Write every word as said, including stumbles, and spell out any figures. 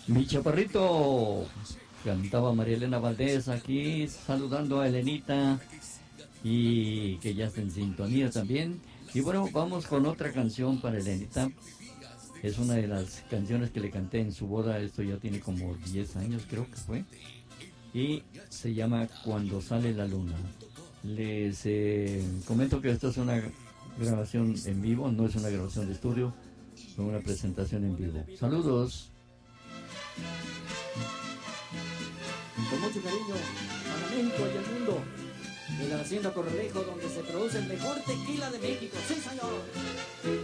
Mi chaparrito, cantaba María Elena Valdés aquí, saludando a Elenita y que ya está en sintonía también. Y bueno, vamos con otra canción para Elenita. Es una de las canciones que le canté en su boda, esto ya tiene como diez años creo que fue. Y se llama Cuando sale la luna. Les eh, comento que esto es una grabación en vivo, no es una grabación de estudio, es una presentación en vivo. Saludos. Con mucho cariño para México y el mundo, de la hacienda Corralejo, donde se produce el mejor tequila de México. ¡Sí, señor!